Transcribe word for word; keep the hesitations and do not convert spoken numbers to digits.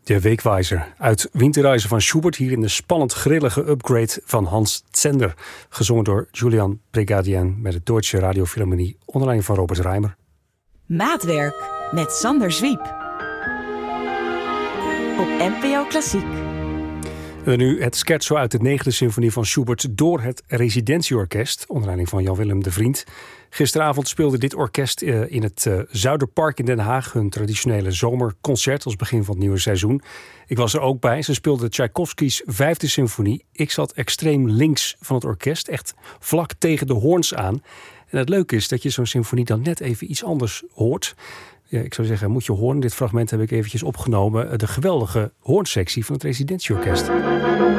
De Wegweiser uit Winterreise van Schubert, hier in de spannend grillige upgrade van Hans Zender. Gezongen door Julian Brigadian met het Deutsche Radiophilharmonie onder leiding van Robert Reimer. Maatwerk met Sander Zwiep. Op N P O Klassiek. En nu het scherzo uit de negende symfonie van Schubert door het Residentieorkest, onder leiding van Jan-Willem de Vriend. Gisteravond speelde dit orkest in het Zuiderpark in Den Haag hun traditionele zomerconcert als begin van het nieuwe seizoen. Ik was er ook bij. Ze speelden Tchaikovskys vijfde symfonie. Ik zat extreem links van het orkest, echt vlak tegen de hoorns aan. En het leuke is dat je zo'n symfonie dan net even iets anders hoort. Ja, ik zou zeggen, moet je horen. Dit fragment heb ik eventjes opgenomen. De geweldige hoornsectie van het Residentieorkest.